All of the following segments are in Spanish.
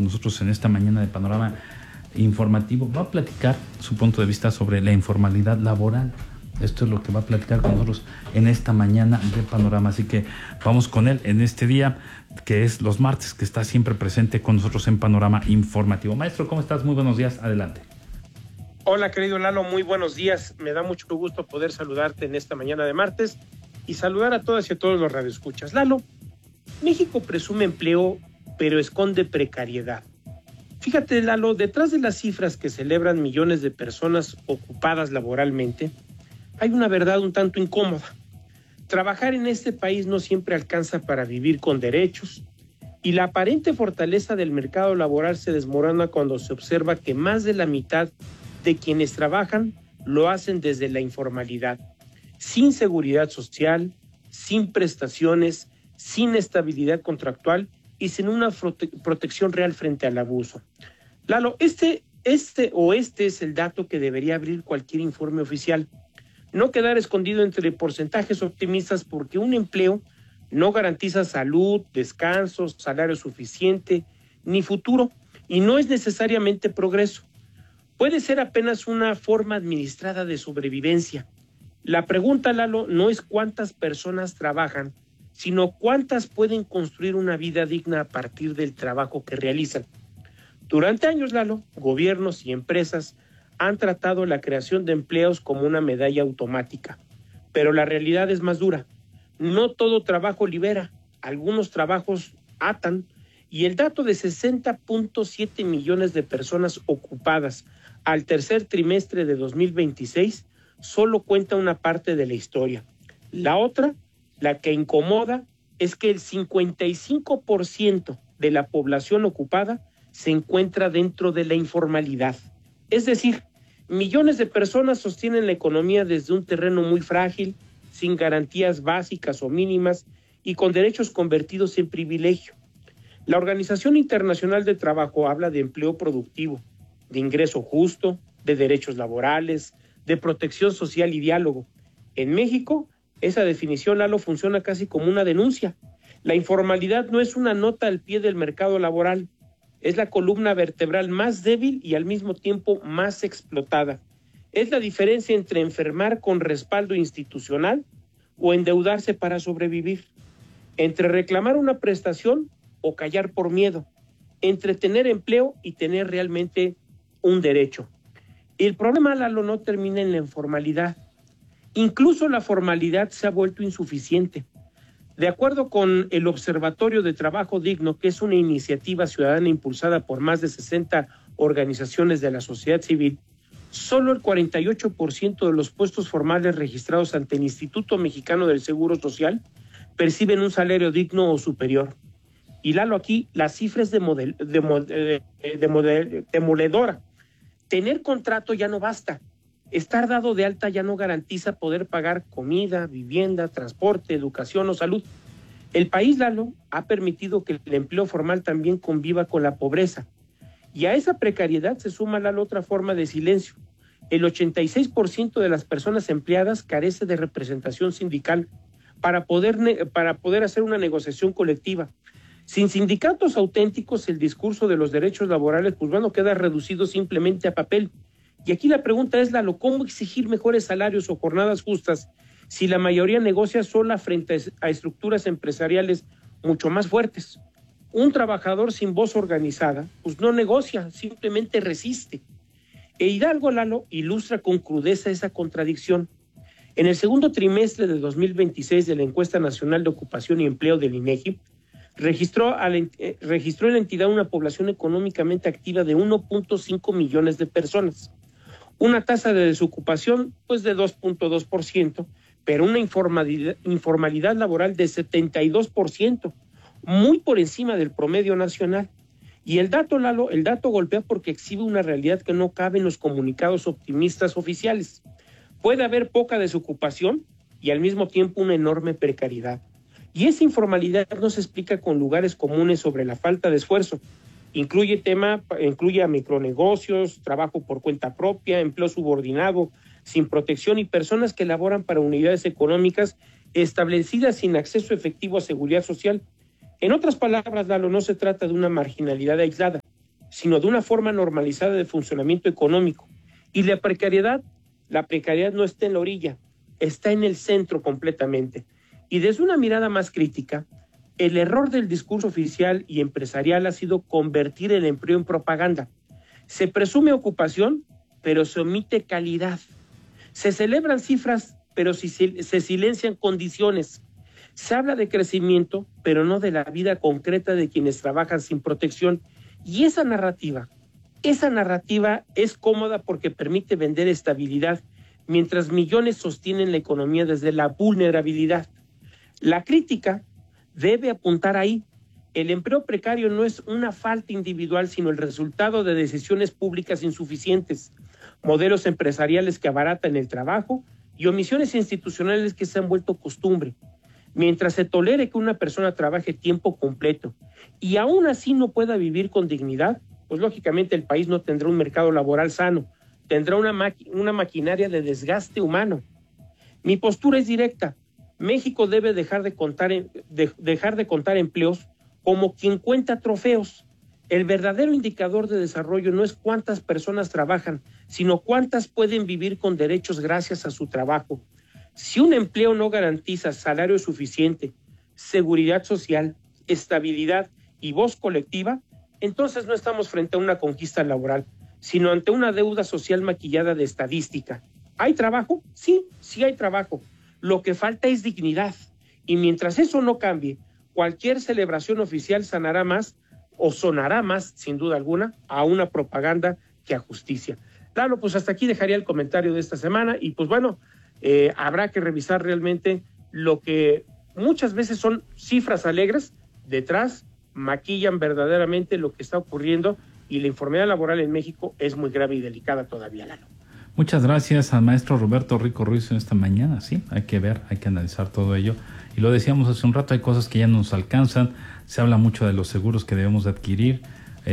con nosotros en esta mañana de Panorama Informativo. Va a platicar su punto de vista sobre la informalidad laboral. Esto es lo que va a platicar con nosotros en esta mañana de Panorama. Así que vamos con él en este día, que es los martes, que está siempre presente con nosotros en Panorama Informativo. Maestro, ¿cómo estás? Muy buenos días. Adelante. Hola, querido Lalo. Muy buenos días. Me da mucho gusto poder saludarte en esta mañana de martes y saludar a todas y a todos los radioescuchas. Lalo, México presume empleo, pero esconde precariedad. Fíjate, Lalo, detrás de las cifras que celebran millones de personas ocupadas laboralmente, hay una verdad un tanto incómoda. Trabajar en este país no siempre alcanza para vivir con derechos, y la aparente fortaleza del mercado laboral se desmorona cuando se observa que más de la mitad de quienes trabajan lo hacen desde la informalidad, sin seguridad social, sin prestaciones, sin estabilidad contractual y sin una protección real frente al abuso. Lalo, este es el dato que debería abrir cualquier informe oficial. No quedar escondido entre porcentajes optimistas, porque un empleo no garantiza salud, descanso, salario suficiente, ni futuro, y no es necesariamente progreso. Puede ser apenas una forma administrada de sobrevivencia. La pregunta, Lalo, no es cuántas personas trabajan, sino cuántas pueden construir una vida digna a partir del trabajo que realizan. Durante años, Lalo, gobiernos y empresas han tratado la creación de empleos como una medalla automática, pero la realidad es más dura. No todo trabajo libera, algunos trabajos atan, y el dato de 60.7 millones de personas ocupadas al tercer trimestre de 2026 solo cuenta una parte de la historia. La otra, la que incomoda, es que el 55% de la población ocupada se encuentra dentro de la informalidad. Es decir, millones de personas sostienen la economía desde un terreno muy frágil, sin garantías básicas o mínimas y con derechos convertidos en privilegio. La Organización Internacional del Trabajo habla de empleo productivo, de ingreso justo, de derechos laborales, de protección social y diálogo. En México, esa definición, Lalo, funciona casi como una denuncia. La informalidad no es una nota al pie del mercado laboral, es la columna vertebral más débil y al mismo tiempo más explotada. Es la diferencia entre enfermar con respaldo institucional o endeudarse para sobrevivir, entre reclamar una prestación o callar por miedo, entre tener empleo y tener realmente un derecho. El problema, Lalo, no termina en la informalidad. Incluso la formalidad se ha vuelto insuficiente. De acuerdo con el Observatorio de Trabajo Digno, que es una iniciativa ciudadana impulsada por más de 60 organizaciones de la sociedad civil, solo el 48% de los puestos formales registrados ante el Instituto Mexicano del Seguro Social perciben un salario digno o superior. Y Lalo, aquí la cifra es demoledora. Tener contrato ya no basta. Estar dado de alta ya no garantiza poder pagar comida, vivienda, transporte, educación o salud. El país, Lalo, ha permitido que el empleo formal también conviva con la pobreza. Y a esa precariedad se suma, Lalo, otra forma de silencio. El 86% de las personas empleadas carece de representación sindical para poder hacer una negociación colectiva. Sin sindicatos auténticos, el discurso de los derechos laborales, queda reducido simplemente a papel. Y aquí la pregunta es, Lalo, ¿cómo exigir mejores salarios o jornadas justas si la mayoría negocia sola frente a estructuras empresariales mucho más fuertes? Un trabajador sin voz organizada, no negocia, simplemente resiste. E Hidalgo, Lalo, ilustra con crudeza esa contradicción. En el segundo trimestre de 2026 de la Encuesta Nacional de Ocupación y Empleo del INEGI, registró en la entidad una población económicamente activa de 1.5 millones de personas. Una tasa de desocupación de 2.2%, pero una informalidad laboral de 72%, muy por encima del promedio nacional. Y el dato, Lalo, golpea porque exhibe una realidad que no cabe en los comunicados optimistas oficiales. Puede haber poca desocupación y al mismo tiempo una enorme precariedad. Y esa informalidad no se explica con lugares comunes sobre la falta de esfuerzo. Incluye a micronegocios, trabajo por cuenta propia, empleo subordinado, sin protección y personas que laboran para unidades económicas establecidas sin acceso efectivo a seguridad social. En otras palabras, Lalo, no se trata de una marginalidad aislada, sino de una forma normalizada de funcionamiento económico. Y la precariedad no está en la orilla, está en el centro completamente. Y desde una mirada más crítica, el error del discurso oficial y empresarial ha sido convertir el empleo en propaganda. Se presume ocupación, pero se omite calidad. Se celebran cifras, pero se silencian condiciones. Se habla de crecimiento, pero no de la vida concreta de quienes trabajan sin protección. Y esa narrativa es cómoda porque permite vender estabilidad, mientras millones sostienen la economía desde la vulnerabilidad. La crítica debe apuntar ahí. El empleo precario no es una falta individual, sino el resultado de decisiones públicas insuficientes, modelos empresariales que abaratan el trabajo y omisiones institucionales que se han vuelto costumbre. Mientras se tolere que una persona trabaje tiempo completo y aún así no pueda vivir con dignidad, pues lógicamente el país no tendrá un mercado laboral sano, tendrá una maquinaria de desgaste humano. Mi postura es directa. México debe dejar de contar empleos como quien cuenta trofeos. El verdadero indicador de desarrollo no es cuántas personas trabajan, sino cuántas pueden vivir con derechos gracias a su trabajo. Si un empleo no garantiza salario suficiente, seguridad social, estabilidad y voz colectiva, entonces no estamos frente a una conquista laboral, sino ante una deuda social maquillada de estadística. ¿Hay trabajo? Sí hay trabajo. Lo que falta es dignidad. Y mientras eso no cambie, cualquier celebración oficial sonará más, sin duda alguna, a una propaganda que a justicia. Lalo, pues hasta aquí dejaría el comentario de esta semana y pues bueno, habrá que revisar realmente lo que muchas veces son cifras alegres, detrás maquillan verdaderamente lo que está ocurriendo y la informalidad laboral en México es muy grave y delicada todavía, Lalo. Muchas gracias al maestro Roberto Rico Ruiz en esta mañana, sí, hay que ver, hay que analizar todo ello. Y lo decíamos hace un rato, hay cosas que ya no nos alcanzan, se habla mucho de los seguros que debemos de adquirir,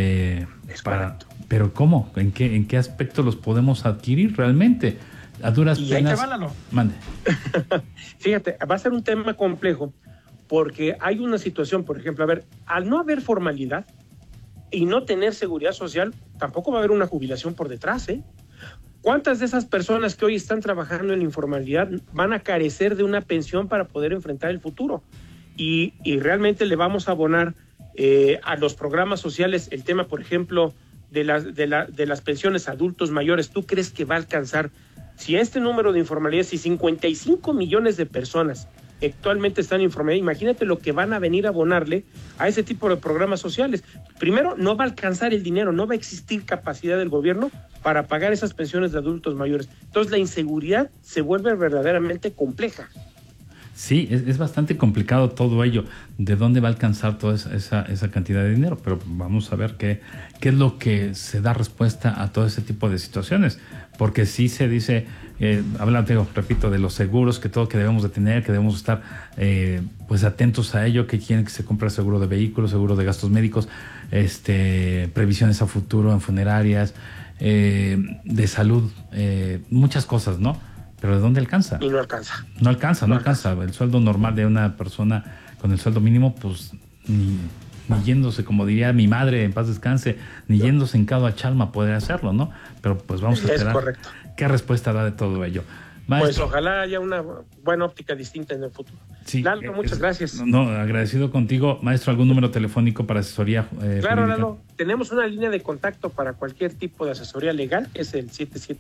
pero ¿cómo? ¿En qué aspecto los podemos adquirir realmente? A duras penas. Y ahí te va, Lalo. Mande. Fíjate, va a ser un tema complejo, porque hay una situación, por ejemplo, al no haber formalidad y no tener seguridad social, tampoco va a haber una jubilación por detrás, ¿eh? ¿Cuántas de esas personas que hoy están trabajando en informalidad van a carecer de una pensión para poder enfrentar el futuro? Y realmente le vamos a abonar a los programas sociales el tema, por ejemplo, de las pensiones a adultos mayores. ¿Tú crees que va a alcanzar? Si este número de informalidad, si 55 millones de personas actualmente están en informalidad, imagínate lo que van a venir a abonarle a ese tipo de programas sociales. Primero, no va a alcanzar el dinero, no va a existir capacidad del gobierno para pagar esas pensiones de adultos mayores. Entonces, la inseguridad se vuelve verdaderamente compleja. Sí, es bastante complicado todo ello. ¿De dónde va a alcanzar toda esa cantidad de dinero? Pero vamos a ver qué es lo que se da respuesta a todo ese tipo de situaciones. Porque sí se dice, repito, de los seguros, que debemos de tener, que debemos estar pues atentos a ello, que quieren que se compre seguro de vehículos, seguro de gastos médicos, previsiones a futuro en funerarias, de salud, muchas cosas, ¿no? Pero ¿de dónde alcanza? Y no alcanza. No alcanza. El sueldo normal de una persona con el sueldo mínimo, pues ni yéndose, como diría mi madre, en paz descanse, ni yéndose hincado a Chalma puede hacerlo, ¿no? Pero pues vamos a esperar. Es correcto. ¿Qué respuesta da de todo ello? Pues Maestro, ojalá haya una buena óptica distinta en el futuro. Sí, Lalo, muchas gracias. No, agradecido contigo. Maestro, ¿algún número telefónico para asesoría Claro, Lalo. Tenemos una línea de contacto para cualquier tipo de asesoría legal, que es el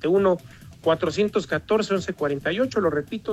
771-414-1148. Lo repito,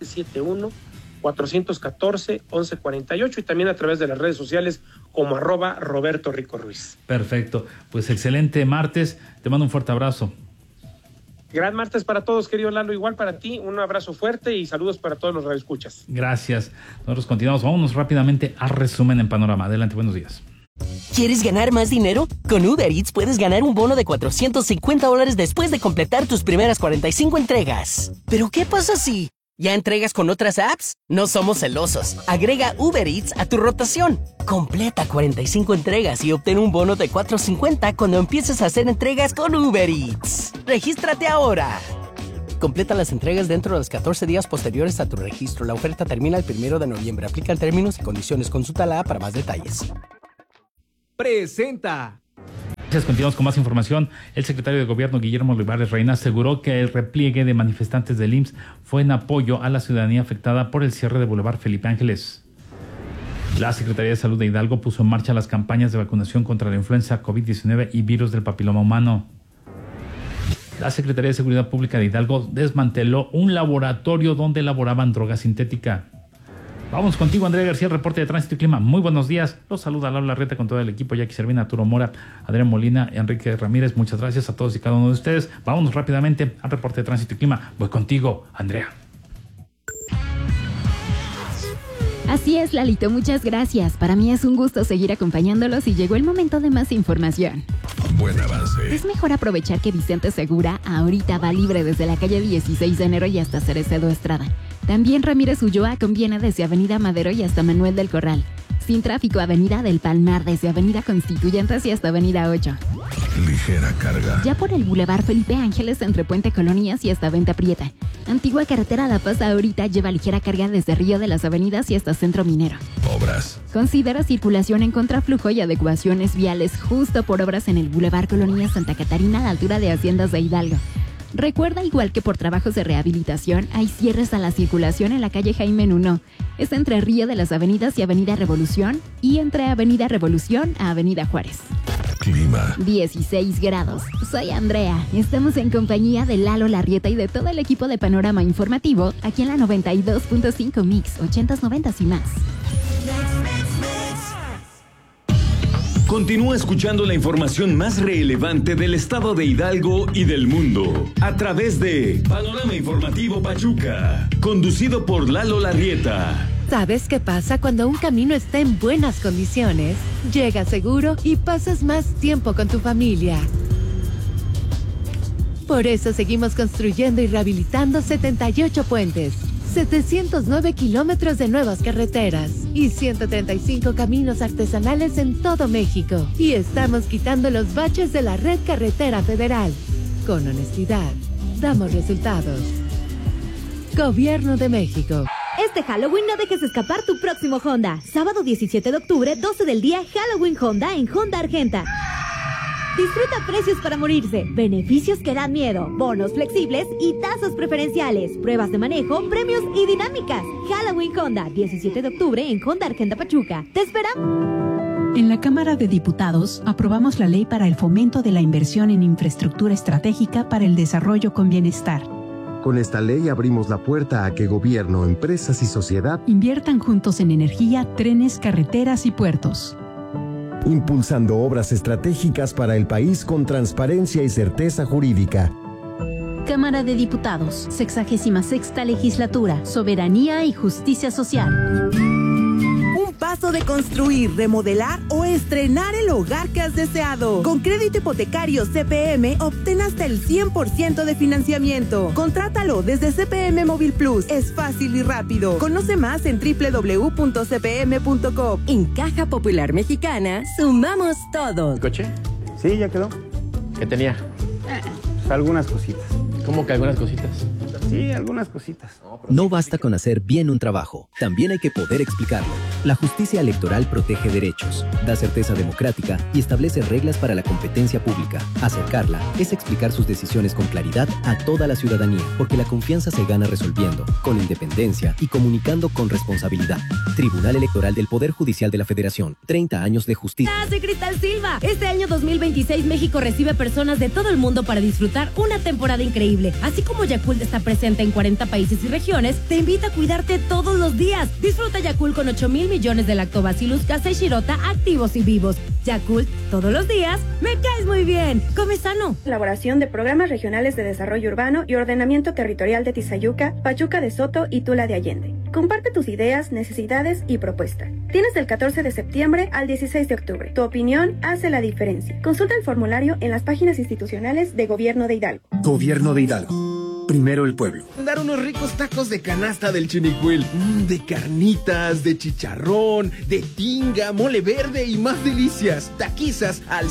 771-414-1148. Y también a través de las redes sociales como @Roberto Rico Ruiz. Perfecto. Pues excelente martes. Te mando un fuerte abrazo. Gran martes para todos, querido Lalo, igual para ti, un abrazo fuerte y saludos para todos los radioescuchas. Gracias. Nosotros continuamos, vámonos rápidamente a Resumen en Panorama. Adelante, buenos días. ¿Quieres ganar más dinero? Con Uber Eats puedes ganar un bono de $450 después de completar tus primeras 45 entregas. ¿Pero qué pasa si ya entregas con otras apps? No somos celosos. Agrega Uber Eats a tu rotación. Completa 45 entregas y obtén un bono de $450 cuando empieces a hacer entregas con Uber Eats. ¡Regístrate ahora! Completa las entregas dentro de los 14 días posteriores a tu registro. La oferta termina el 1 de noviembre. Aplican términos y condiciones. Consulta la app para más detalles. Presenta Continuamos con más información. El secretario de Gobierno, Guillermo Olivares Reina, aseguró que el repliegue de manifestantes del IMSS fue en apoyo a la ciudadanía afectada por el cierre de Boulevard Felipe Ángeles. La Secretaría de Salud de Hidalgo puso en marcha las campañas de vacunación contra la influenza COVID-19 y virus del papiloma humano. La Secretaría de Seguridad Pública de Hidalgo desmanteló un laboratorio donde elaboraban droga sintética. Vamos contigo, Andrea García, reporte de tránsito y clima. Muy buenos días. Los saluda Lalo Larreta con todo el equipo, Jackie Servina, Arturo Mora, Adrián Molina, Enrique Ramírez. Muchas gracias a todos y cada uno de ustedes. Vámonos rápidamente al reporte de tránsito y clima. Voy contigo, Andrea. Así es, Lalito, muchas gracias. Para mí es un gusto seguir acompañándolos y llegó el momento de más información. Buen avance. Es mejor aprovechar que Vicente Segura ahorita va libre desde la calle 16 de enero y hasta Cerezo Estrada. También Ramírez Ulloa conviene desde Avenida Madero y hasta Manuel del Corral. Sin tráfico, Avenida del Palmar desde Avenida Constituyentes y hasta Avenida 8. Ligera carga. Ya por el Boulevard Felipe Ángeles entre Puente Colonias y hasta Venta Prieta. Antigua carretera La Paz ahorita lleva ligera carga desde Río de las Avenidas y hasta Centro Minero. Obras. Considera circulación en contraflujo y adecuaciones viales justo por obras en el Boulevard Colonia Santa Catarina a la altura de Haciendas de Hidalgo. Recuerda, igual que por trabajos de rehabilitación, hay cierres a la circulación en la calle Jaime Nuno. Es entre Río de las Avenidas y Avenida Revolución y entre Avenida Revolución a Avenida Juárez. Clima. 16 grados. Soy Andrea. Estamos en compañía de Lalo Larrieta y de todo el equipo de Panorama Informativo aquí en la 92.5 Mix, 80s, 90s y más. Continúa escuchando la información más relevante del estado de Hidalgo y del mundo a través de Panorama Informativo Pachuca, conducido por Lalo Larrieta. ¿Sabes qué pasa cuando un camino está en buenas condiciones? Llegas seguro y pasas más tiempo con tu familia. Por eso seguimos construyendo y rehabilitando 78 puentes, 709 kilómetros de nuevas carreteras y 135 caminos artesanales en todo México. Y estamos quitando los baches de la red carretera federal. Con honestidad, damos resultados. Gobierno de México. Este Halloween no dejes escapar tu próximo Honda. Sábado 17 de octubre, 12 del día, Halloween Honda en Honda Argenta. Disfruta precios para morirse, beneficios que dan miedo, bonos flexibles y tasas preferenciales, pruebas de manejo, premios y dinámicas. Halloween Honda, 17 de octubre en Honda Argenta Pachuca. ¡Te esperamos! En la Cámara de Diputados aprobamos la ley para el fomento de la inversión en infraestructura estratégica para el desarrollo con bienestar. Con esta ley abrimos la puerta a que gobierno, empresas y sociedad inviertan juntos en energía, trenes, carreteras y puertos. Impulsando obras estratégicas para el país con transparencia y certeza jurídica. Cámara de Diputados, 66ª Legislatura, Soberanía y Justicia Social. Paso de construir, remodelar o estrenar el hogar que has deseado. Con crédito hipotecario CPM, obtén hasta el 100% de financiamiento. Contrátalo desde CPM Móvil Plus. Es fácil y rápido. Conoce más en www.cpm.com. En Caja Popular Mexicana, sumamos todo. ¿Coche? Sí, ya quedó. ¿Qué tenía? Algunas cositas. ¿Cómo que algunas cositas? Sí, algunas cositas. No basta con hacer bien un trabajo, también hay que poder explicarlo. La justicia electoral protege derechos, da certeza democrática y establece reglas para la competencia pública. Acercarla es explicar sus decisiones con claridad a toda la ciudadanía, porque la confianza se gana resolviendo, con independencia y comunicando con responsabilidad. Tribunal Electoral del Poder Judicial de la Federación, 30 años de justicia. Soy Cristal Silva. Este año 2026 México recibe personas de todo el mundo para disfrutar una temporada increíble. Así como Yakult está presente en 40 países y regiones, te invita a cuidarte todos los días. Disfruta Yakult con 8,000 millones de Lactobacillus casei shirota activos y vivos. Yakult, todos los días, me caes muy bien. Come sano. Elaboración de programas regionales de desarrollo urbano y ordenamiento territorial de Tizayuca, Pachuca de Soto y Tula de Allende. Comparte tus ideas, necesidades y propuestas. Tienes del 14 de septiembre al 16 de octubre. Tu opinión hace la diferencia. Consulta el formulario en las páginas institucionales de Gobierno de Hidalgo. Gobierno de Hidalgo. primero el pueblo. Dar unos ricos tacos de canasta del Chinicuil. De carnitas, de chicharrón, de tinga, mole verde y más delicias. Taquizas al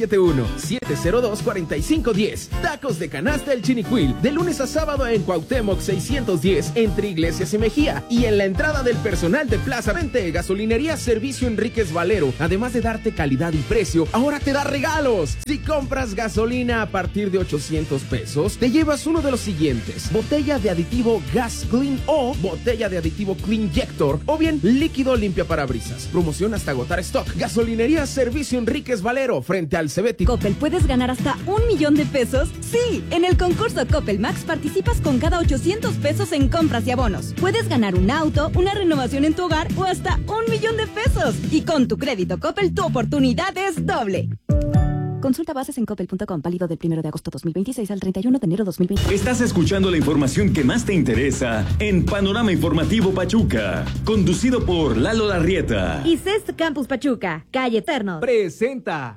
771-702-4510. Tacos de canasta del Chinicuil. De lunes a sábado en Cuauhtémoc 610, entre Iglesias y Mejía. Y en la entrada del personal de Plaza 20, Gasolinería Servicio Enríquez Valero. Además de darte calidad y precio, ahora te da regalos. Si compras gasolina a partir de 800 pesos, te llevas uno de los siguientes: botella de aditivo Gas Clean o botella de aditivo Cleanjector, o bien líquido limpia parabrisas. Promoción hasta agotar stock. Gasolinería Servicio Enríquez Valero, frente al Cebeti. Coppel, ¿puedes ganar hasta 1 millón de pesos? Sí, en el concurso Coppel Max participas con cada 800 pesos en compras y abonos. Puedes ganar un auto, una renovación en tu hogar o hasta 1 millón de pesos. Y con tu crédito Coppel, tu oportunidad es doble. Consulta bases en coppel.com, válido del 1 de agosto 2026 al 31 de enero 2020. Estás escuchando la información que más te interesa en Panorama Informativo Pachuca, conducido por Lalo Larrieta. Y CEST Campus Pachuca, calle Eternos. Presenta.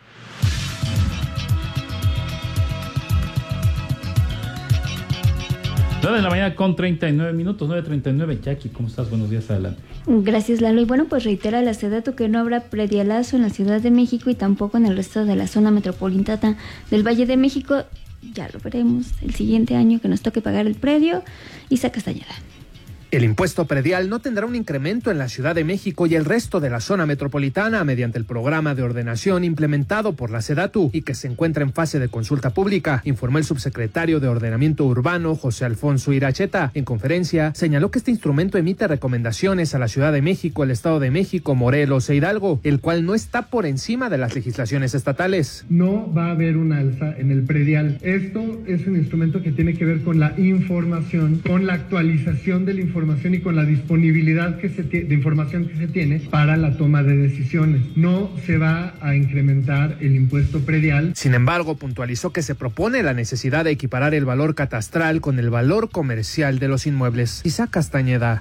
9 de la mañana con 39 minutos, 9:39. Jackie, ¿cómo estás? Buenos días, adelante. Gracias, Lalo. Y bueno, pues reitera la SEDATU que no habrá predialazo en la Ciudad de México y tampoco en el resto de la zona metropolitana del Valle de México. Ya lo veremos el siguiente año que nos toque pagar el predio. Isa Castañeda. El impuesto predial no tendrá un incremento en la Ciudad de México y el resto de la zona metropolitana mediante el programa de ordenación implementado por la SEDATU y que se encuentra en fase de consulta pública, informó el subsecretario de Ordenamiento Urbano, José Alfonso Iracheta. En conferencia, señaló que este instrumento emite recomendaciones a la Ciudad de México, el Estado de México, Morelos e Hidalgo, el cual no está por encima de las legislaciones estatales. No va a haber una alza en el predial. Esto es un instrumento que tiene que ver con la información, con la actualización de la información y con la disponibilidad de información que se tiene para la toma de decisiones. No se va a incrementar el impuesto predial. Sin embargo, puntualizó que se propone la necesidad de equiparar el valor catastral con el valor comercial de los inmuebles. Isa Castañeda.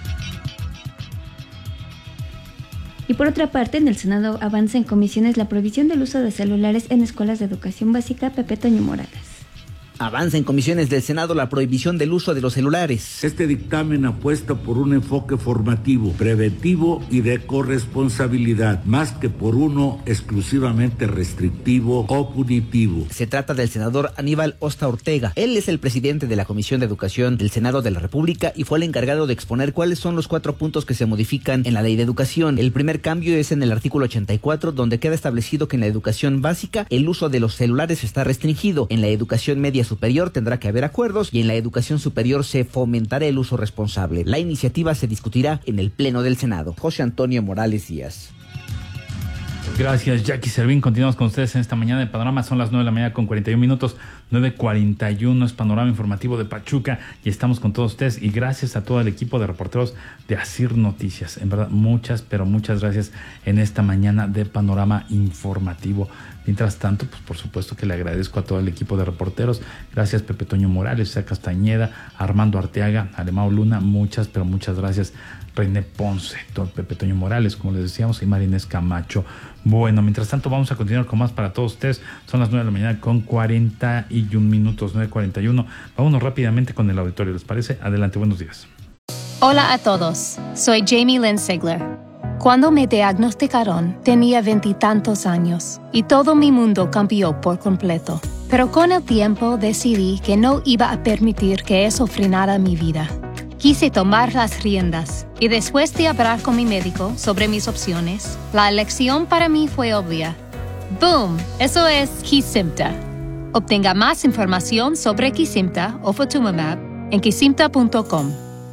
Y por otra parte, en el Senado avanza en comisiones la prohibición del uso de celulares en escuelas de educación básica. Pepe Toño Morales. Avanza en comisiones del Senado la prohibición del uso de los celulares. Este dictamen apuesta por un enfoque formativo, preventivo y de corresponsabilidad, más que por uno exclusivamente restrictivo o punitivo. Se trata del senador Aníbal Osta Ortega. Él es el presidente de la Comisión de Educación del Senado de la República y fue el encargado de exponer cuáles son los 4 puntos que se modifican en la Ley de Educación. El primer cambio es en el artículo 84, donde queda establecido que en la educación básica el uso de los celulares está restringido. En la educación media superior tendrá que haber acuerdos y en la educación superior se fomentará el uso responsable. La iniciativa se discutirá en el Pleno del Senado. José Antonio Morales Díaz. Gracias, Jackie Servín. Continuamos con ustedes en esta mañana de Panorama. Son las 9 de la mañana con 41 minutos. 9:41 es Panorama Informativo de Pachuca y estamos con todos ustedes. Y gracias a todo el equipo de reporteros de Asir Noticias. En verdad, muchas gracias en esta mañana de Panorama Informativo. Mientras tanto, pues por supuesto que le agradezco a todo el equipo de reporteros. Gracias, Pepe Toño Morales, Isa Castañeda, Armando Arteaga, Alemao Luna. Muchas gracias. René Ponce, Pepe Toño Morales, como les decíamos, y Marinés Camacho. Bueno, mientras tanto vamos a continuar con más para todos ustedes. Son las 9 de la mañana con 41 minutos, 9:41. Vámonos rápidamente con el auditorio, ¿les parece? Adelante, buenos días. Hola a todos, soy Jamie Lynn Sigler. Cuando me diagnosticaron, tenía 20 y tantos años y todo mi mundo cambió por completo. Pero con el tiempo decidí que no iba a permitir que eso frenara mi vida. Quise tomar las riendas y después de hablar con mi médico sobre mis opciones, la elección para mí fue obvia. ¡Boom! Eso es Kesimpta. Obtenga más información sobre Kesimpta o Ofatumumab en kesimpta.com.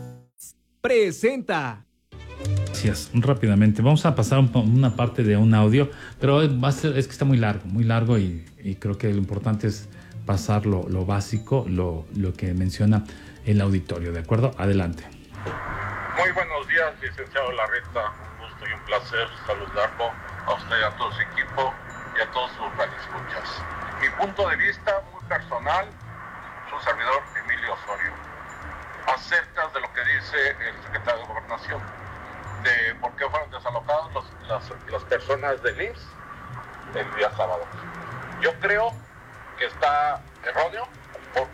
Presenta. Gracias. Rápidamente, vamos a pasar una parte de un audio, pero es que está muy largo y creo que lo importante es pasar lo básico, lo que menciona el auditorio, ¿de acuerdo? Adelante. Muy buenos días, licenciado Larrieta. Un gusto y un placer saludarlo a usted y a todo su equipo y a todos sus radioescuchas. Mi punto de vista muy personal, su servidor Emilio Osorio, acerca de lo que dice el secretario de Gobernación, de por qué fueron desalojadas las personas del IMSS el día sábado. Yo creo que está erróneo porque hay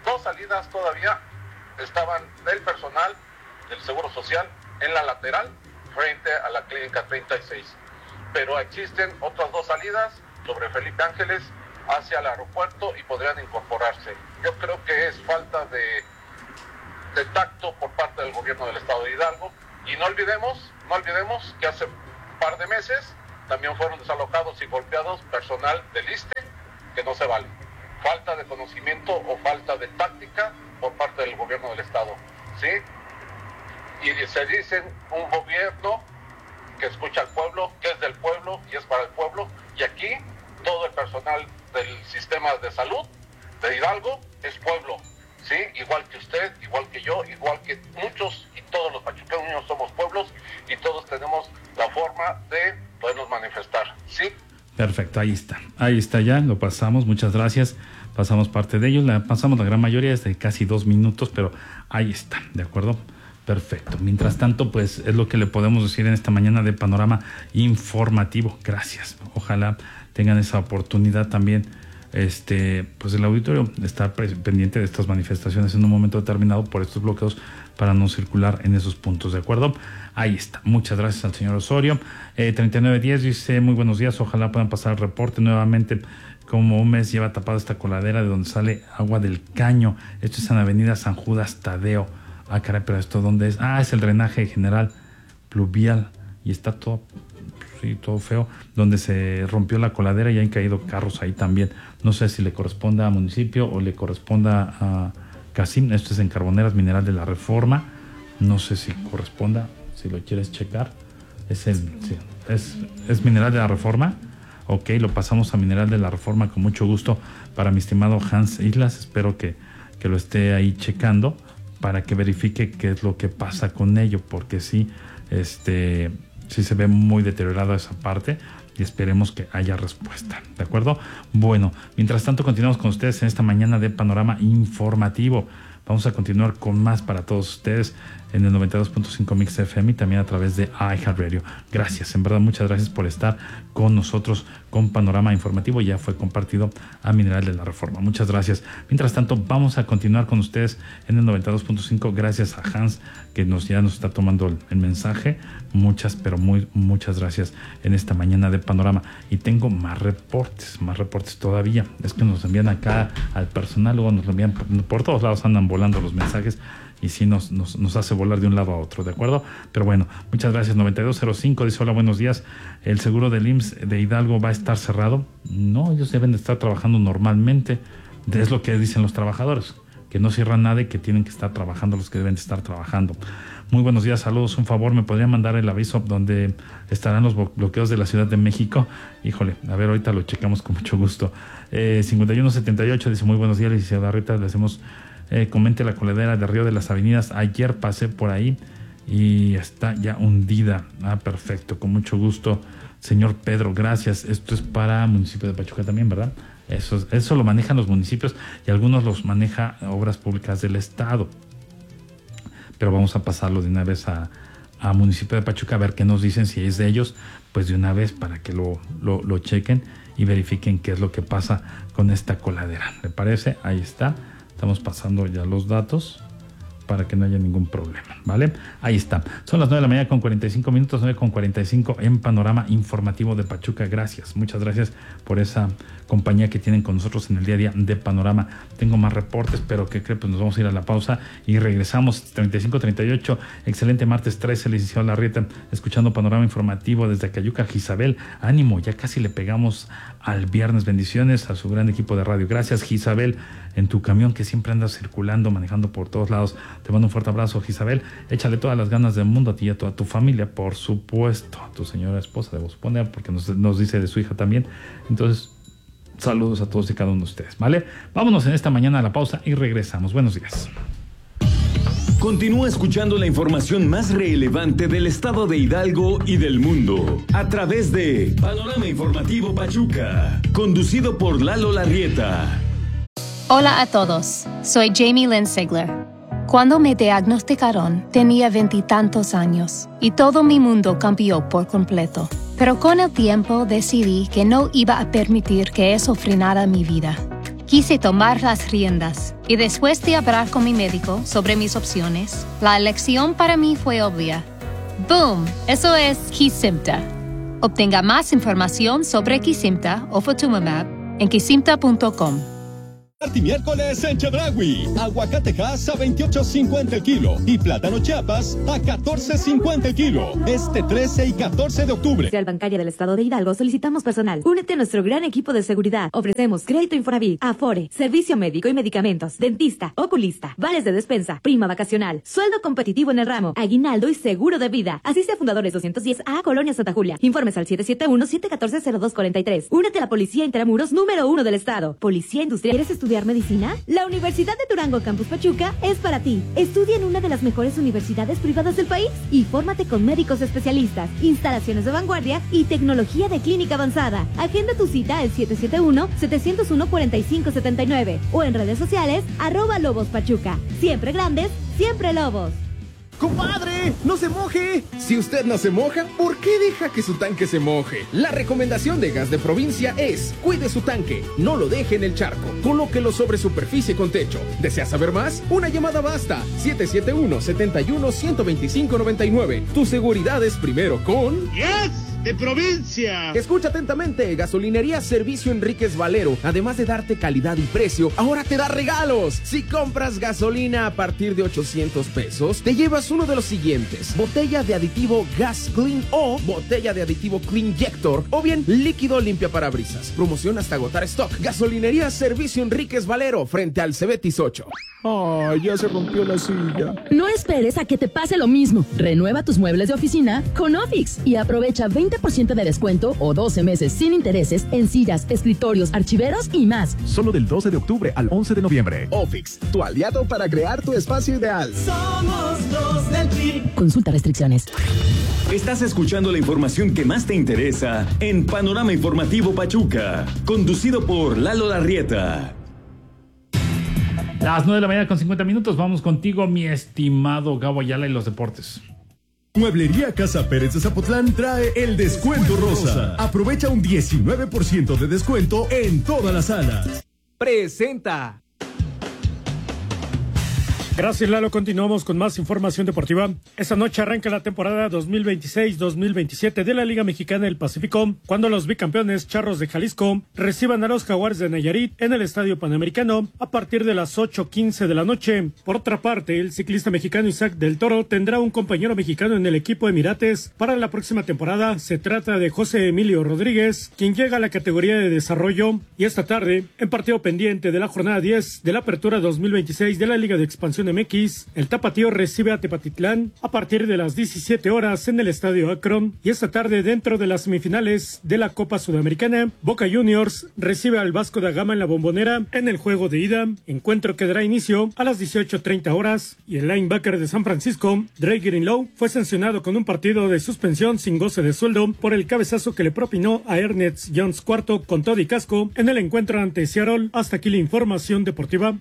2 salidas todavía estaban del personal del Seguro Social en la lateral frente a la Clínica 36. Pero existen otras 2 salidas sobre Felipe Ángeles hacia el aeropuerto y podrían incorporarse. Yo creo que es falta de tacto por parte del gobierno del estado de Hidalgo. Y no olvidemos que hace un par de meses también fueron desalojados y golpeados personal del ISSSTE, que no se vale. Falta de conocimiento o falta de táctica por parte del gobierno del estado, ¿sí? Y se dicen un gobierno que escucha al pueblo, que es del pueblo y es para el pueblo, y aquí todo el personal del sistema de salud de Hidalgo es pueblo, ¿sí? Igual que usted, igual que yo, igual que muchos y todos los pachuqueños somos pueblos y todos tenemos la forma de podernos manifestar, ¿sí? Perfecto, ahí está ya, lo pasamos, muchas gracias, pasamos parte de ello, pasamos la gran mayoría, es de casi 2 minutos, pero ahí está, ¿de acuerdo? Perfecto, mientras tanto, pues es lo que le podemos decir en esta mañana de Panorama Informativo, gracias, ojalá tengan esa oportunidad también, pues el auditorio está pendiente de estas manifestaciones en un momento determinado por estos bloqueos para no circular en esos puntos, ¿de acuerdo? Ahí está, muchas gracias al señor Osorio. 3910 dice, muy buenos días, ojalá puedan pasar el reporte nuevamente. Como un mes lleva tapada esta coladera de donde sale agua del caño. Esto es en Avenida San Judas Tadeo. Ah, caray, pero ¿esto dónde es? Ah, es el drenaje general pluvial y está todo, sí, todo feo, donde se rompió la coladera y han caído carros ahí también. No sé si le corresponda a municipio o le corresponda a Casim. Esto es en Carboneras Mineral de la Reforma. No sé si corresponda, si lo quieres checar. Es Mineral de la Reforma. Ok, lo pasamos a Mineral de la Reforma con mucho gusto para mi estimado Hans Islas. Espero que lo esté ahí checando para que verifique qué es lo que pasa con ello, porque sí se ve muy deteriorada esa parte y esperemos que haya respuesta, ¿de acuerdo? Bueno, mientras tanto continuamos con ustedes en esta mañana de Panorama Informativo. Vamos a continuar con más para todos ustedes en el 92.5 Mix FM y también a través de iHeartRadio. Gracias, en verdad, muchas gracias por estar con nosotros con Panorama Informativo. Ya fue compartido a Mineral de la Reforma. Muchas gracias. Mientras tanto, vamos a continuar con ustedes en el 92.5. Gracias a Hans, que ya nos está tomando el mensaje. Muchas gracias en esta mañana de Panorama. Y tengo más reportes todavía. Es que nos envían acá al personal, luego nos lo envían por todos lados, andan volando los mensajes y sí nos hace volar de un lado a otro, ¿de acuerdo? Pero bueno, muchas gracias. 9205 dice, hola, buenos días. ¿El seguro del IMSS de Hidalgo va a estar cerrado? No, ellos deben de estar trabajando normalmente. Es lo que dicen los trabajadores, que no cierran nada y que tienen que estar trabajando los que deben de estar trabajando. Muy buenos días, saludos. Un favor, ¿me podrían mandar el aviso donde estarán los bloqueos de la Ciudad de México? Híjole, a ver, ahorita lo checamos con mucho gusto. 5178 dice, muy buenos días, licenciada Rita, le hacemos... comente la coladera de Río de las Avenidas. Ayer pasé por ahí y está ya hundida. Ah, perfecto, con mucho gusto, señor Pedro, gracias. Esto es para el municipio de Pachuca también, ¿verdad? Eso lo manejan los municipios y algunos los maneja Obras Públicas del Estado. Pero vamos a pasarlo de una vez a municipio de Pachuca a ver qué nos dicen, si es de ellos, pues de una vez para que lo chequen y verifiquen qué es lo que pasa con esta coladera. ¿Le parece? Ahí está. Estamos pasando ya los datos para que no haya ningún problema, ¿vale? Ahí está. Son las 9 de la mañana con 45 minutos, 9:45 en Panorama Informativo de Pachuca. Gracias, muchas gracias por esa compañía que tienen con nosotros en el día a día de Panorama. Tengo más reportes, pero ¿qué creen? Pues nos vamos a ir a la pausa y regresamos. 35-38, excelente martes 13, licenciado Larrieta, escuchando Panorama Informativo desde Cayuca, Gisabel. Ánimo, ya casi le pegamos al viernes. Bendiciones a su gran equipo de radio. Gracias, Gisabel, en tu camión que siempre andas circulando, manejando por todos lados. Te mando un fuerte abrazo, Gisabel. Échale todas las ganas del mundo a ti y a toda tu familia, por supuesto. A tu señora esposa, debo suponer, porque nos dice de su hija también. Entonces, saludos a todos y cada uno de ustedes, ¿vale? Vámonos en esta mañana a la pausa y regresamos. Buenos días. Continúa escuchando la información más relevante del estado de Hidalgo y del mundo a través de Panorama Informativo Pachuca, conducido por Lalo Larrieta. Hola a todos, soy Jamie Lynn Sigler. Cuando me diagnosticaron, tenía 20 y tantos años y todo mi mundo cambió por completo. Pero con el tiempo decidí que no iba a permitir que eso frenara mi vida. quise tomar las riendas y después de hablar con mi médico sobre mis opciones, la elección para mí fue obvia. ¡Boom! Eso es Kesimpta. Obtenga más información sobre Kesimpta o Ofatumumab en kesimpta.com. Martes y miércoles en Chedraui. Aguacatejas a $28.50 el kilo y plátano Chiapas a $14.50 el kilo. Este 13 y 14 de octubre. Al Bancaria del Estado de Hidalgo solicitamos personal. Únete a nuestro gran equipo de seguridad. Ofrecemos crédito Infonavit, Afore, servicio médico y medicamentos, dentista, oculista, vales de despensa, prima vacacional, sueldo competitivo en el ramo, aguinaldo y seguro de vida. Asiste a Fundadores 210A, Colonia Santa Julia. Informes al 771-714-0243. Únete a la Policía Intramuros número 1 del Estado. Policía Industrial. ¿Quieres estudiar medicina? La Universidad de Durango Campus Pachuca es para ti. Estudia en una de las mejores universidades privadas del país y fórmate con médicos especialistas, instalaciones de vanguardia y tecnología de clínica avanzada. Agenda tu cita al 771-701-4579 o en redes sociales @LobosPachuca. Siempre grandes, siempre lobos. ¡Compadre! ¡No se moje! Si usted no se moja, ¿por qué deja que su tanque se moje? La recomendación de Gas de Provincia es: cuide su tanque, no lo deje en el charco, colóquelo sobre superficie con techo. ¿Desea saber más? Una llamada basta. 771-71-125-99. Tu seguridad es primero con... ¡Yes! ¡De Provincia! Escucha atentamente. Gasolinería Servicio Enríquez Valero, además de darte calidad y precio, ahora te da regalos. Si compras gasolina a partir de $800, te llevas uno de los siguientes: botella de aditivo Gas Clean o botella de aditivo Cleanjector, o bien líquido limpia parabrisas. Promoción hasta agotar stock. Gasolinería Servicio Enríquez Valero, frente al Cebetis 8. ¡Ay, ya se rompió la silla! No esperes a que te pase lo mismo. Renueva tus muebles de oficina con Ofix y aprovecha 20% de descuento o 12 meses sin intereses en sillas, escritorios, archiveros y más. Solo del 12 de octubre al 11 de noviembre. Ofix, tu aliado para crear tu espacio ideal. Somos los del PRI. Consulta restricciones. Estás escuchando la información que más te interesa en Panorama Informativo Pachuca, conducido por Lalo Larrieta. Las 9 de la mañana con 50 minutos. Vamos contigo, mi estimado Gabo Ayala, y los deportes. Mueblería Casa Pérez de Zapotlán trae el descuento rosa. Aprovecha un 19% de descuento en todas las salas. Presenta. Gracias, Lalo. Continuamos con más información deportiva. Esta noche arranca la temporada 2026-2027 de la Liga Mexicana del Pacífico, cuando los bicampeones Charros de Jalisco reciban a los Jaguares de Nayarit en el Estadio Panamericano a partir de las 8:15 de la noche. Por otra parte, el ciclista mexicano Isaac del Toro tendrá un compañero mexicano en el equipo Emirates para la próxima temporada. Se trata de José Emilio Rodríguez, quien llega a la categoría de desarrollo. Y esta tarde, en partido pendiente de la jornada 10 de la Apertura 2026 de la Liga de Expansión MX, el Tapatío recibe a Tepatitlán a partir de las 17 horas en el Estadio Akron. Y esta tarde, dentro de las semifinales de la Copa Sudamericana, Boca Juniors recibe al Vasco da Gama en la Bombonera en el juego de ida. Encuentro que dará inicio a las 18:30 horas. Y el linebacker de San Francisco, Dre Greenlow, fue sancionado con un partido de suspensión sin goce de sueldo por el cabezazo que le propinó a Ernest Jones IV con todo y casco en el encuentro ante Seattle. Hasta aquí la información deportiva.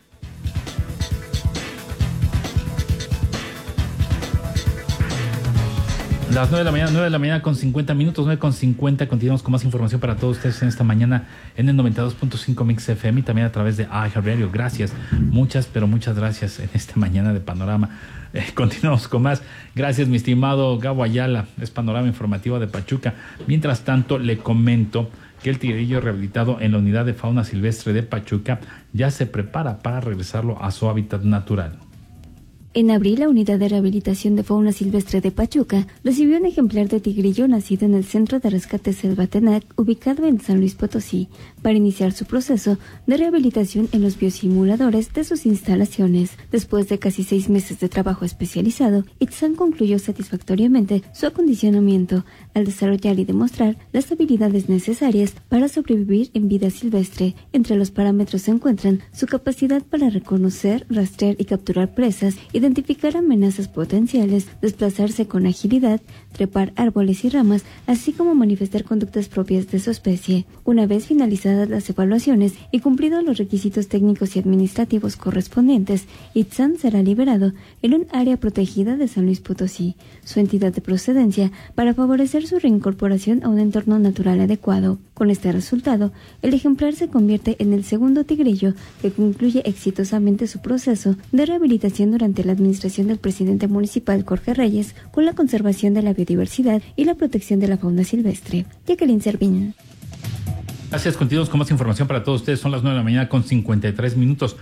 Las 9 de la mañana con 50 minutos, 9:50. Continuamos con más información para todos ustedes en esta mañana en el 92.5 Mix FM y también a través de iHeartRadio. Gracias, muchas gracias en esta mañana de Panorama. Continuamos con más. Gracias, mi estimado Gabo Ayala. Es Panorama Informativo de Pachuca. Mientras tanto, le comento que el tigrillo rehabilitado en la Unidad de Fauna Silvestre de Pachuca ya se prepara para regresarlo a su hábitat natural. En abril, la Unidad de Rehabilitación de Fauna Silvestre de Pachuca recibió un ejemplar de tigrillo nacido en el Centro de Rescate Selvatenac, ubicado en San Luis Potosí, para iniciar su proceso de rehabilitación en los biosimuladores de sus instalaciones. Después de casi 6 meses de trabajo especializado, Itzan concluyó satisfactoriamente su acondicionamiento al desarrollar y demostrar las habilidades necesarias para sobrevivir en vida silvestre. Entre los parámetros se encuentran su capacidad para reconocer, rastrear y capturar presas, identificar amenazas potenciales, desplazarse con agilidad, trepar árboles y ramas, así como manifestar conductas propias de su especie. Una vez finalizadas las evaluaciones y cumplidos los requisitos técnicos y administrativos correspondientes, Itzan será liberado en un área protegida de San Luis Potosí, su entidad de procedencia, para favorecer su reincorporación a un entorno natural adecuado. Con este resultado, el ejemplar se convierte en el segundo tigrillo que concluye exitosamente su proceso de rehabilitación durante la administración del presidente municipal Jorge Reyes, con la conservación de la biodiversidad y la protección de la fauna silvestre. Jacqueline Servín. Gracias, continuamos con más información para todos ustedes. Son las 9 de la mañana con 53 minutos,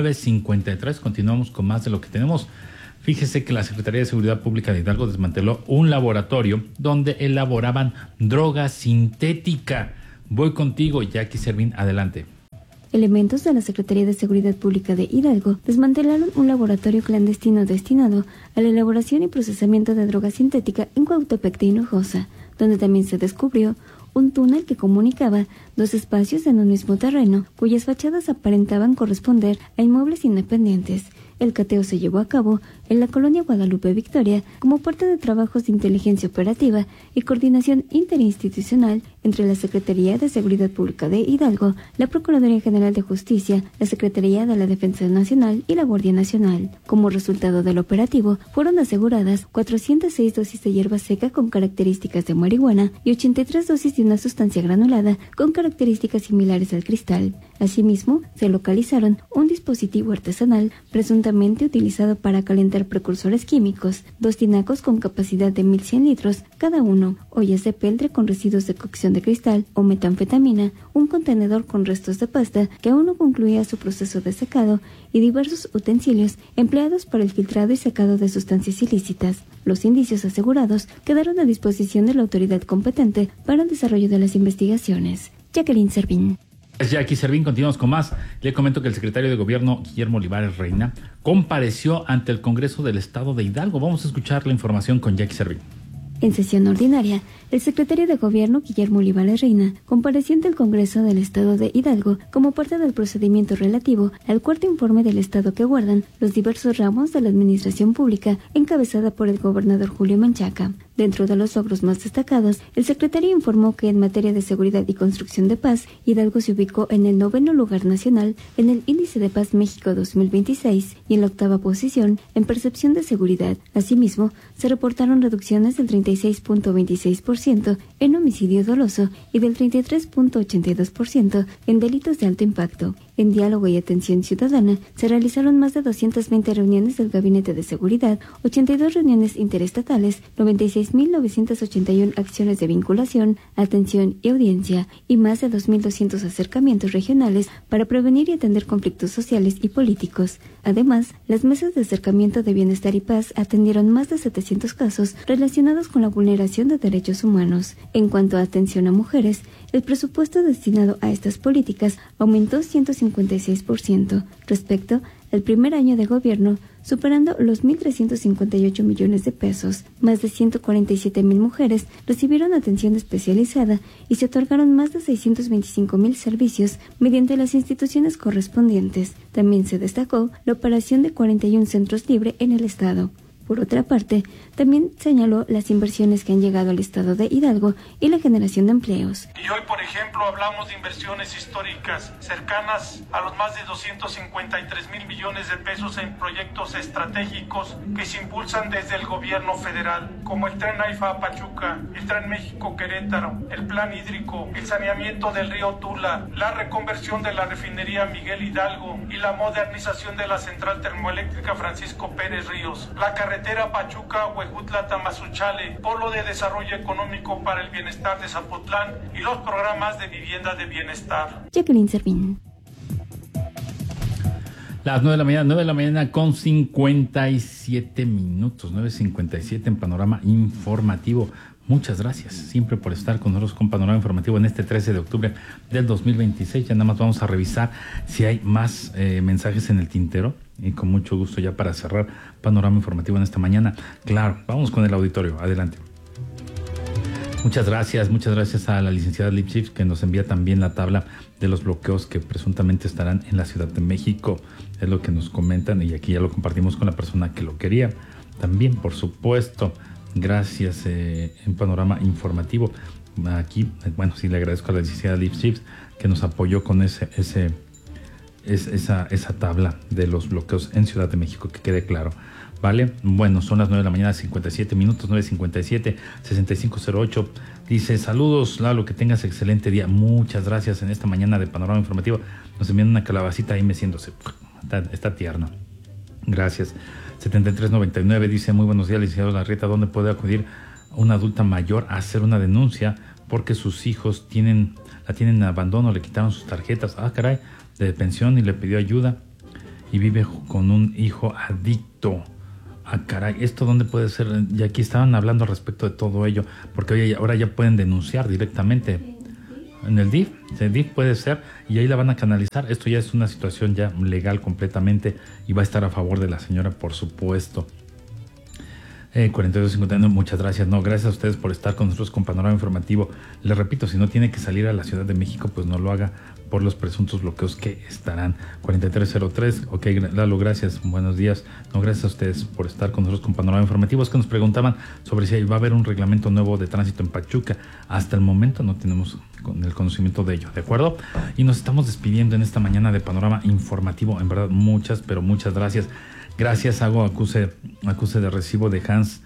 9:53. Continuamos con más de lo que tenemos. Fíjese que la Secretaría de Seguridad Pública de Hidalgo desmanteló un laboratorio donde elaboraban droga sintética. Voy contigo, Jackie Servín, adelante. Elementos de la Secretaría de Seguridad Pública de Hidalgo desmantelaron un laboratorio clandestino destinado a la elaboración y procesamiento de droga sintética en Cuautepec de Hinojosa, donde también se descubrió un túnel que comunicaba dos espacios en un mismo terreno, cuyas fachadas aparentaban corresponder a inmuebles independientes. El cateo se llevó a cabo en la colonia Guadalupe Victoria como parte de trabajos de inteligencia operativa y coordinación interinstitucional entre la Secretaría de Seguridad Pública de Hidalgo, la Procuraduría General de Justicia, la Secretaría de la Defensa Nacional y la Guardia Nacional. Como resultado del operativo, fueron aseguradas 406 dosis de hierba seca con características de marihuana y 83 dosis de una sustancia granulada con características similares al cristal. Asimismo, se localizaron un dispositivo artesanal presuntamente utilizado para calentar precursores químicos, 2 tinacos con capacidad de 1.100 litros cada uno, ollas de peltre con residuos de cocción de cristal o metanfetamina, un contenedor con restos de pasta que aún no concluía su proceso de secado y diversos utensilios empleados para el filtrado y secado de sustancias ilícitas. Los indicios asegurados quedaron a disposición de la autoridad competente para el desarrollo de las investigaciones. Jacqueline Servín. Jackie Servín, continuamos con más. Le comento que el secretario de Gobierno, Guillermo Olivares Reina, compareció ante el Congreso del Estado de Hidalgo. Vamos a escuchar la información con Jackie Servín. En sesión ordinaria, el secretario de Gobierno, Guillermo Olivares Reina, compareció ante el Congreso del Estado de Hidalgo como parte del procedimiento relativo al cuarto informe del Estado que guardan los diversos ramos de la administración pública encabezada por el gobernador Julio Menchaca. Dentro de los logros más destacados, el secretario informó que en materia de seguridad y construcción de paz, Hidalgo se ubicó en el 9º lugar nacional en el Índice de Paz México 2026 y en la 8ª posición en percepción de seguridad. Asimismo, se reportaron reducciones del 36.26% en homicidio doloso y del 33.82% en delitos de alto impacto. En diálogo y atención ciudadana, se realizaron más de 220 reuniones del Gabinete de Seguridad, 82 reuniones interestatales, 96.981 acciones de vinculación, atención y audiencia, y más de 2.200 acercamientos regionales para prevenir y atender conflictos sociales y políticos. Además, las mesas de acercamiento de bienestar y paz atendieron más de 700 casos relacionados con la vulneración de derechos humanos. En cuanto a atención a mujeres, el presupuesto destinado a estas políticas aumentó 156% respecto al primer año de gobierno, superando los 1.358 millones de pesos. Más de 147,000 mujeres recibieron atención especializada y se otorgaron más de 625,000 servicios mediante las instituciones correspondientes. También se destacó la operación de 41 centros libres en el estado. Por otra parte, también señaló las inversiones que han llegado al estado de Hidalgo y la generación de empleos. Y hoy, por ejemplo, hablamos de inversiones históricas cercanas a los más de 253,000 millones de pesos en proyectos estratégicos que se impulsan desde el gobierno federal, como el Tren AIFA-Pachuca, el Tren México-Querétaro, el Plan Hídrico, el saneamiento del río Tula, la reconversión de la refinería Miguel Hidalgo y la modernización de la central termoeléctrica Francisco Pérez Ríos, la carretera Pachuca-Huejutla-Tamazunchale, Polo de Desarrollo Económico para el Bienestar de Zapotlán y los programas de vivienda de bienestar. Jacqueline Servín. Las 9 de la mañana con 57 minutos, 9:57 en Panorama Informativo. Muchas gracias siempre por estar con nosotros con Panorama Informativo en este 13 de octubre del 2026. Ya nada más vamos a revisar si hay más mensajes en el tintero y con mucho gusto ya para cerrar Panorama Informativo en esta mañana. Claro, vamos con el auditorio. Adelante. Muchas gracias a la licenciada Lipschitz que nos envía también la tabla de los bloqueos que presuntamente estarán en la Ciudad de México. Es lo que nos comentan y aquí ya lo compartimos con la persona que lo quería. También, por supuesto, gracias en Panorama Informativo. Aquí, bueno, sí le agradezco a la licenciada Lipschitz que nos apoyó con ese esa tabla de los bloqueos en Ciudad de México, que quede claro. ¿Vale? Bueno, son las 9 de la mañana, 57 minutos, 9:57, 6508. Dice, saludos, Lalo, que tengas excelente día. Muchas gracias. En esta mañana de Panorama Informativo nos envían una calabacita ahí meciéndose. Está tierno. Gracias. 7399 dice, muy buenos días, licenciado Larrieta. ¿Dónde puede acudir una adulta mayor a hacer una denuncia porque sus hijos la tienen en abandono, le quitaron sus tarjetas, de pensión y le pidió ayuda y vive con un hijo adicto? ¿Esto dónde puede ser? Y aquí estaban hablando respecto de todo ello, porque ahora ya pueden denunciar directamente en el DIF. El DIF puede ser, y ahí la van a canalizar. Esto ya es una situación ya legal completamente y va a estar a favor de la señora, por supuesto. 4259, muchas gracias. No, gracias a ustedes por estar con nosotros con Panorama Informativo. Les repito, si no tiene que salir a la Ciudad de México, pues no lo haga por los presuntos bloqueos que estarán. 4303, ok, Lalo, gracias, buenos días. No, gracias a ustedes por estar con nosotros con Panorama Informativo. Es que nos preguntaban sobre si va a haber un reglamento nuevo de tránsito en Pachuca. Hasta el momento no tenemos el conocimiento de ello, ¿de acuerdo? Y nos estamos despidiendo en esta mañana de Panorama Informativo. En verdad, muchas, pero muchas gracias. Gracias, hago acuse de recibo de Hans,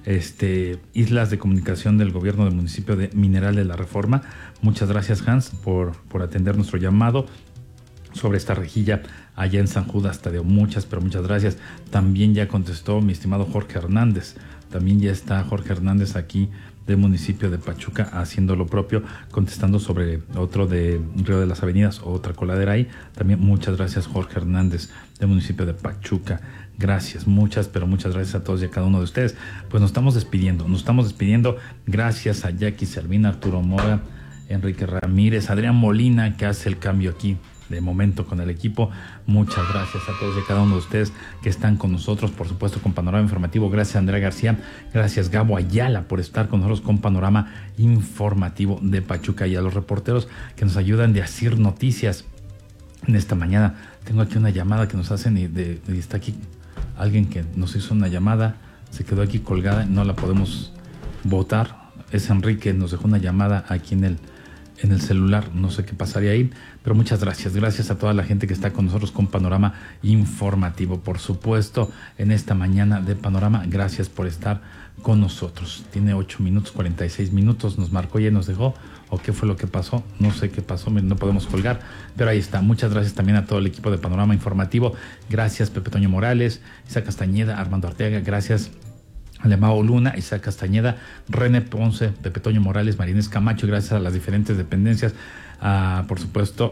Islas de Comunicación del Gobierno del Municipio de Mineral de la Reforma. Muchas gracias, Hans, por atender nuestro llamado sobre esta rejilla allá en San Judas Tadeo. Muchas, pero muchas gracias. También ya contestó mi estimado Jorge Hernández. También ya está Jorge Hernández aquí del municipio de Pachuca haciendo lo propio, contestando sobre otro de Río de las Avenidas, otra coladera ahí. También muchas gracias, Jorge Hernández del municipio de Pachuca. Gracias, muchas, pero muchas gracias a todos y a cada uno de ustedes. Pues nos estamos despidiendo. Gracias a Jackie Servina, Arturo Mora, Enrique Ramírez, Adrián Molina, que hace el cambio aquí de momento con el equipo. Muchas gracias a todos y a cada uno de ustedes que están con nosotros, por supuesto con Panorama Informativo. Gracias a Andrea García, gracias Gabo Ayala por estar con nosotros con Panorama Informativo de Pachuca, y a los reporteros que nos ayudan de Asir Noticias en esta mañana. Tengo aquí una llamada que nos hacen y está aquí alguien que nos hizo una llamada, se quedó aquí colgada, no la podemos votar. Es Enrique, nos dejó una llamada aquí en el celular, no sé qué pasaría ahí, pero muchas gracias. Gracias a toda la gente que está con nosotros con Panorama Informativo, por supuesto, en esta mañana de Panorama. Gracias por estar con nosotros. Tiene 8 minutos, 46 minutos, nos marcó y nos dejó, o qué fue lo que pasó, no sé qué pasó, no podemos colgar, pero ahí está. Muchas gracias también a todo el equipo de Panorama Informativo. Gracias Pepe Toño Morales, Isaac Castañeda, Armando Arteaga, gracias Alemao Luna, Isaac Castañeda, René Ponce, Pepe Toño Morales, Marinés Camacho, gracias a las diferentes dependencias, por supuesto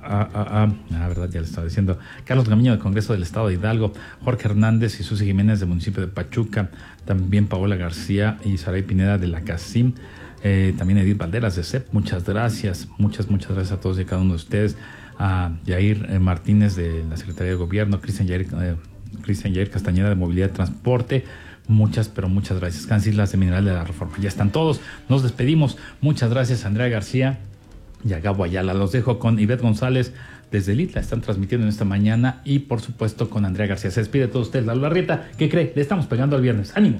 verdad, ya le estaba diciendo, Carlos Gamiño del Congreso del Estado de Hidalgo, Jorge Hernández y Susi Jiménez del municipio de Pachuca, también Paola García y Saray Pineda de la CACIM, también Edith Valderas de CEP, muchas gracias gracias a todos y a cada uno de ustedes, a Yair Martínez de la Secretaría de Gobierno, Cristian Yair Castañeda de Movilidad y Transporte. Muchas, pero muchas gracias. Hans Islas de Mineral de la Reforma. Ya están todos. Nos despedimos. Muchas gracias, Andrea García y a Gabo Ayala. Los dejo con Ivette González desde Litla. Están transmitiendo en esta mañana. Y, por supuesto, con Andrea García. Se despide de todos ustedes. Lalo Larrieta, ¿qué cree? Le estamos pegando al viernes. ¡Ánimo!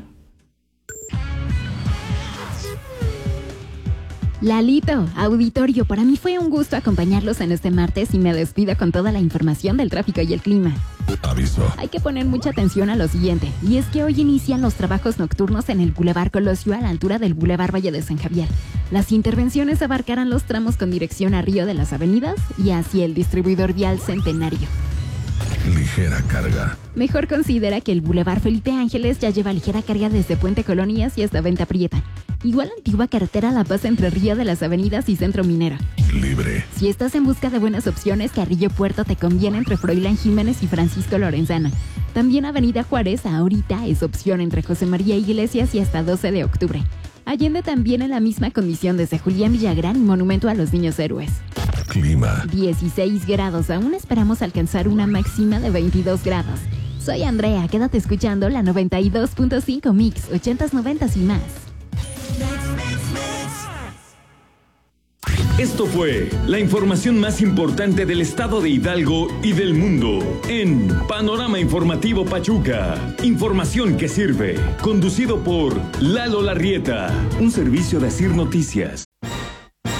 Lalito, auditorio, para mí fue un gusto acompañarlos en este martes y me despido con toda la información del tráfico y el clima. Aviso. Hay que poner mucha atención a lo siguiente, y es que hoy inician los trabajos nocturnos en el Boulevard Colosio a la altura del Boulevard Valle de San Javier. Las intervenciones abarcarán los tramos con dirección a Río de las Avenidas y hacia el distribuidor vial Centenario. Ligera carga. Mejor considera que el Boulevard Felipe Ángeles ya lleva ligera carga desde Puente Colonias y hasta Venta Prieta. Igual antigua carretera La Paz entre Río de las Avenidas y Centro Minero. Libre. Si estás en busca de buenas opciones, Carrillo Puerto te conviene entre Froilán Jiménez y Francisco Lorenzana. También Avenida Juárez ahorita es opción entre José María Iglesias y hasta 12 de octubre. Allende también en la misma condición desde Julián Villagrán y Monumento a los Niños Héroes. Clima. 16 grados, aún esperamos alcanzar una máxima de 22 grados. Soy Andrea, quédate escuchando la 92.5 Mix, 80s, 90s y más. Esto fue la información más importante del estado de Hidalgo y del mundo en Panorama Informativo Pachuca. Información que sirve. Conducido por Lalo Larrieta, un servicio de Asir Noticias.